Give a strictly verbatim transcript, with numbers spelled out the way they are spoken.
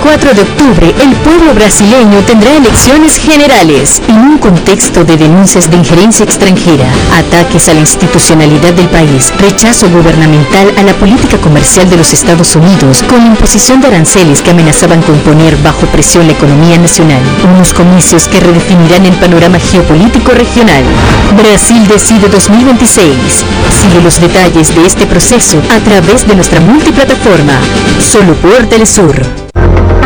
veinticuatro de octubre, el pueblo brasileño tendrá elecciones generales en un contexto de denuncias de injerencia extranjera, ataques a la institucionalidad del país, rechazo gubernamental a la política comercial de los Estados Unidos, con imposición de aranceles que amenazaban con poner bajo presión la economía nacional. Unos comicios que redefinirán el panorama geopolítico regional. Brasil Decide dos mil veintiséis. Sigue los detalles de este proceso a través de nuestra multiplataforma, solo por Telesur.